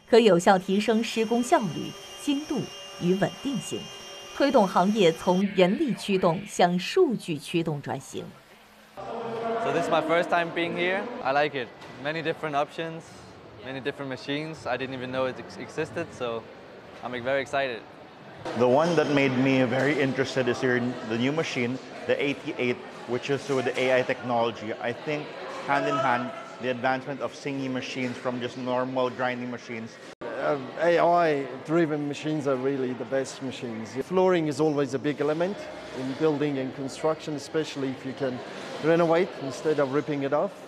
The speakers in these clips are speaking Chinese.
可有效提升施工效率、精度与稳定性，推动行业从人力驱动向数据驱动转型。 So this is my first time being here. I like it. Many different options, many different machines. I didn't even know it existed, so I'm very excited. The one that made me very interested is the new machine, the 88, which is with the AI technology. I think hand in hand, the advancement of Singy machines from just normal grinding machines. AI-driven machines are really the best machines. Flooring is always a big element in building and construction, especially if you can renovate instead of ripping it off.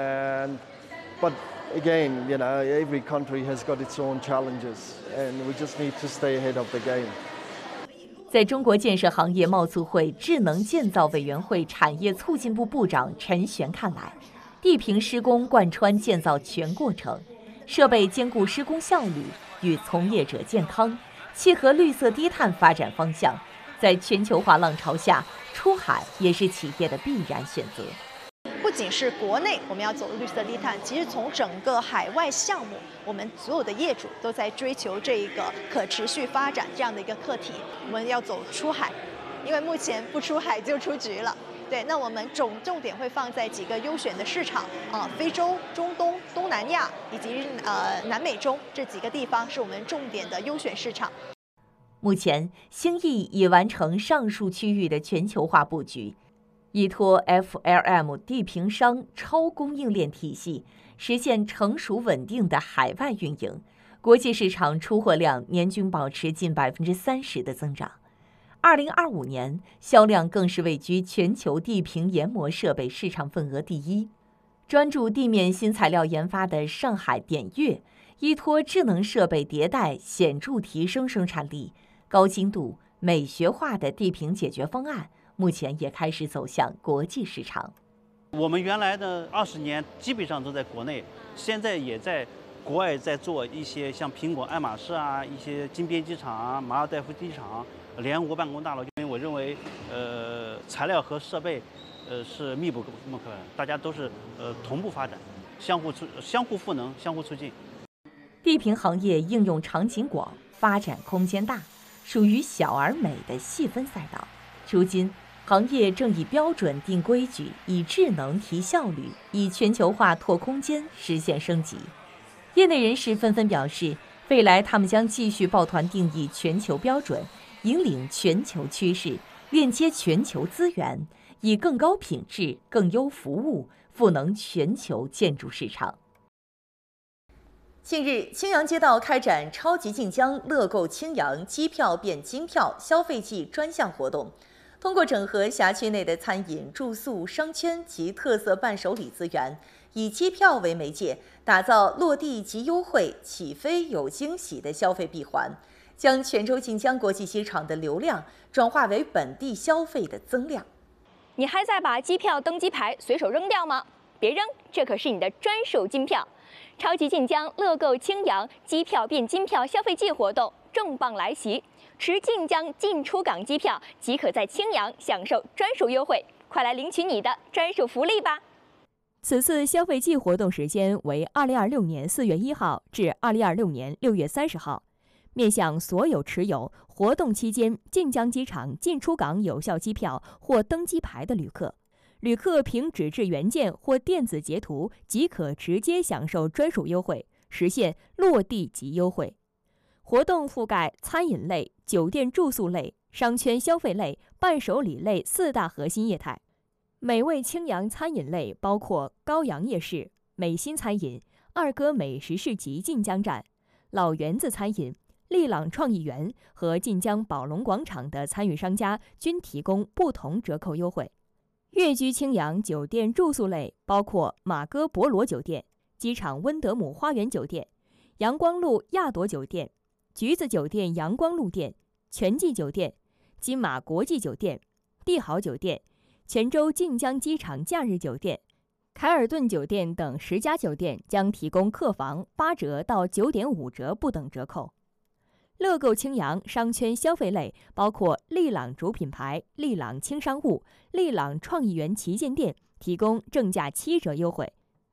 But again, every country has got its own challenges, and we just need to stay ahead of the game. 在中国建设行业贸促会智能建造委员会产业促进部部长陈璇看来，地平施工贯穿建造全过程，设备兼顾施工效率与从业者健康，契合绿色低碳发展方向。在全球化浪潮下，出海也是企业的必然选择。 不仅是国内我们要走绿色低碳，其实从整个海外项目，我们所有的业主都在追求这一个可持续发展这样的一个课题。我们要走出海，因为目前不出海就出局了。对，那我们重点会放在几个优选的市场非洲、中东、东南亚以及南美洲这几个地方是我们重点的优选市场。 目前，兴义已完成上述区域的全球化布局，依托 FLM 地平商超供应链体系，实现成熟稳定的海外运营，国际市场出货量年均保持近30%的增长。2025年，销量更是位居全球地平研磨设备市场份额第一。专注地面新材料研发的上海点月，依托智能设备迭代，显著提升生产力。高精度、美学化的地平解决方案，目前也开始走向国际市场。 我们原来的20年基本上都在国内，现在也在国外在做一些像苹果、爱马仕啊，一些金边机场啊、马尔代夫机场、联合国办公大楼。因为我认为，材料和设备，是密不可分，大家都是同步发展，相互赋能，相互促进。 地平行业应用场景广，发展空间大，属于小而美的细分赛道。如今，行业正以标准定规矩，以智能提效率，以全球化拓空间，实现升级。业内人士纷纷表示，未来他们将继续抱团定义全球标准，引领全球趋势，链接全球资源，以更高品质、更优服务赋能全球建筑市场。近日，青阳街道开展超级晋江乐购青阳机票变金票消费季专项活动，通过整合辖区内的餐饮、住宿、商圈及特色伴手礼资源，以机票为媒介，打造落地即优惠、起飞有惊喜的消费闭环，将泉州晋江国际机场的流量转化为本地消费的增量。 你还在把机票登机牌随手扔掉吗？别扔，这可是你的专属金票。超级晋江乐购青阳机票变金票消费季活动重磅来袭，持晋江进出港机票即可在青阳享受专属优惠，快来领取你的专属福利吧！ 此次消费季活动时间为2026年4月1号至2026年6月30号，面向所有持有活动期间晋江机场进出港有效机票或登机牌的旅客。旅客凭纸质原件或电子截图即可直接享受专属优惠，实现落地即优惠。活动覆盖餐饮类、酒店住宿类、商圈消费类、伴手礼类4大核心业态。美味青阳餐饮类包括高阳夜市、美心餐饮、二哥美食市集晋江站、老园子餐饮、利朗创意园和晋江宝龙广场的参与商家均提供不同折扣优惠。悦居青阳酒店住宿类包括马哥博罗酒店、机场温德姆花园酒店、阳光路亚朵酒店、橘子酒店阳光路店、全季酒店、金马国际酒店、帝豪酒店、泉州晋江机场假日酒店、凯尔顿酒店等10家酒店将提供客房8折到9.5折不等折扣。乐购青阳商圈消费类包括利朗主品牌、利朗轻商务、利朗创意园旗舰店提供正价7折优惠，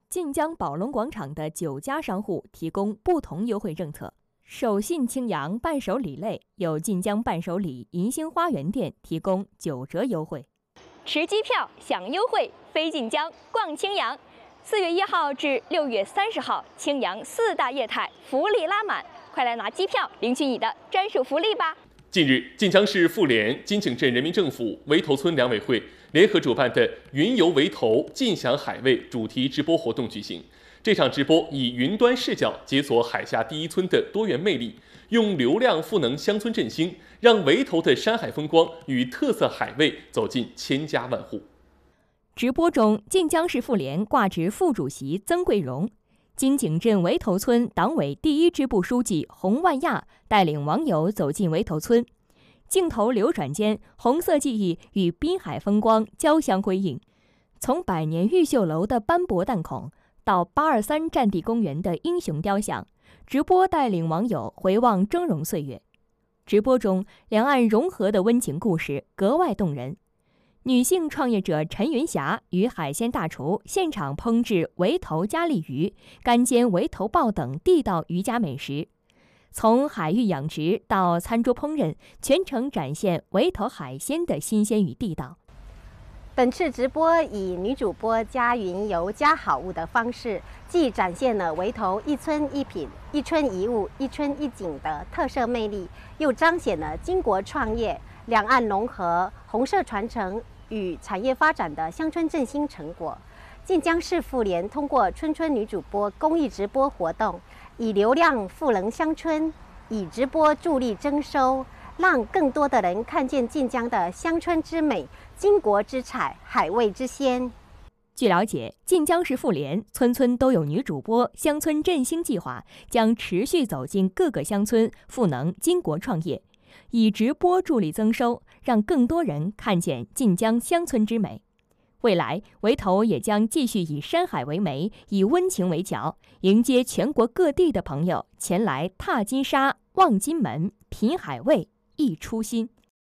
晋江宝龙广场的9家商户提供不同优惠政策。手信青阳伴手礼类有晋江伴手礼银星花园店提供9折优惠。 持机票享优惠，飞晋江逛青阳。4月1号至6月30号，青阳4大业态福利拉满，快来拿机票领取你的专属福利吧！ 近日，晋江市妇联、金井镇人民政府、围头村两委会联合主办的“云游围头，尽享海味”主题直播活动举行。这场直播以云端视角解锁海下第一村的多元魅力，用流量赋能乡村振兴，让围头的山海风光与特色海味走进千家万户。 直播中，晋江市妇联挂职副主席曾桂荣，金井镇围头村党委第1支部书记洪万亚带领网友走进围头村。镜头流转间，红色记忆与滨海风光交相辉映。从百年玉秀楼的斑驳弹孔到823战地公园的英雄雕像，直播带领网友回望峥嵘岁月。直播中，两岸融合的温情故事格外动人。女性创业者陈云霞与海鲜大厨现场烹制围头加利鱼、干煎围头鲍等地道渔家美食，从海域养殖到餐桌烹饪，全程展现围头海鲜的新鲜与地道。 本次直播以女主播加云游加好物的方式，既展现了围头一村一品、一村一物、一村一景的特色魅力，又彰显了经国创业、两岸融合、红色传承与产业发展的乡村振兴成果。晋江市妇联通过村村女主播公益直播活动，以流量赋能乡村，以直播助力增收，让更多的人看见晋江的乡村之美、经国之彩、海味之鲜。 据了解，晋江市妇联村村都有女主播乡村振兴计划将持续走进各个乡村，赋能经国创业，以直播助力增收，让更多人看见晋江乡村之美。未来，围头也将继续以山海为媒，以温情为桥，迎接全国各地的朋友前来踏金沙、望金门、品海味、忆初心。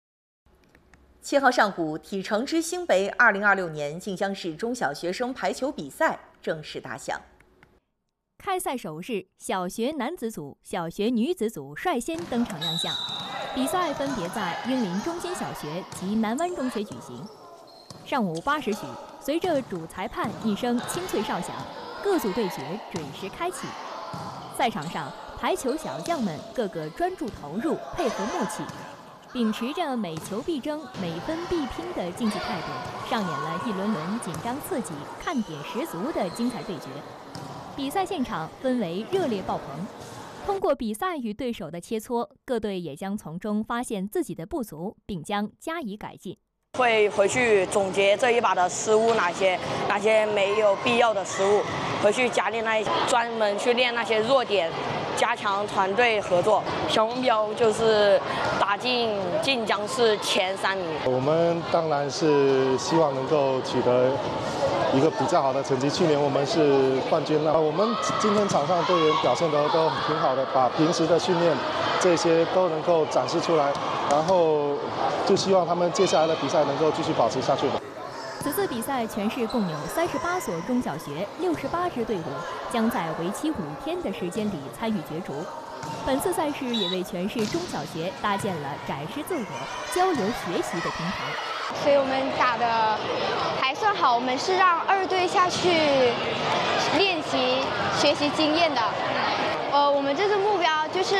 7号上午，体城之星杯2026年晋江市中小学生排球比赛正式打响。 开赛首日，小学男子组、小学女子组率先登场亮相。比赛分别在英林中心小学及南湾中学举行。上午8时许，随着主裁判一声清脆哨响，各组对决准时开启。赛场上，排球小将们个个专注投入，配合默契，秉持着每球必争、每分必拼的竞技态度，上演了一轮轮紧张刺激、看点十足的精彩对决。比赛现场氛围热烈爆棚。通过比赛与对手的切磋，各队也将从中发现自己的不足，并将加以改进。 会回去总结这一把的失误，哪些没有必要的失误，回去加练那些，专门去练那些弱点，加强团队合作。小目标就是打进晋江市前3名。 我们当然是希望能够取得一个比较好的成绩。去年我们是冠军了，我们今天场上队员表现得都挺好的，把平时的训练这些都能够展示出来，然后就希望他们接下来的比赛能够继续保持下去吧。 此次比赛全市共有38所中小学68支队伍，将在为期5天的时间里参与角逐。本次赛事也为全市中小学搭建了展示自我、交流学习的平台。 所以我们打的还算好，我们是让2队下去练习、学习经验的。我们这次目标就是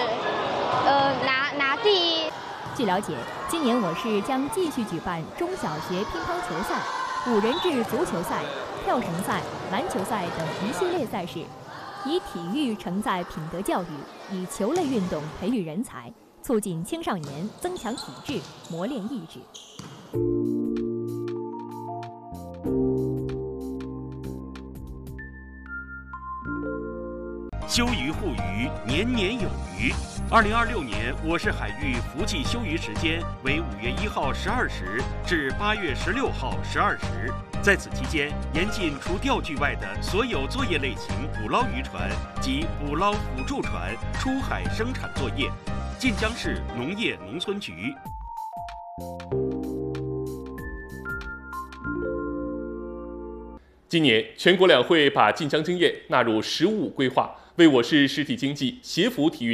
拿第1。 据了解，今年我市将继续举办中小学乒乓球赛、5人制足球赛、跳绳赛、篮球赛等一系列赛事，以体育承载品德教育，以球类运动培育人才，促进青少年增强体质、磨练意志。 休渔护渔，年年有余。2026年，我市海域伏季休渔时间为5月1号12时至8月16号12时。在此期间，严禁除钓具外的所有作业类型捕捞渔船及捕捞辅助船出海生产作业。晋江市农业农村局。 今年全国两会把晋江经验纳入“15+5”规划，为我市实体经济、协扶体育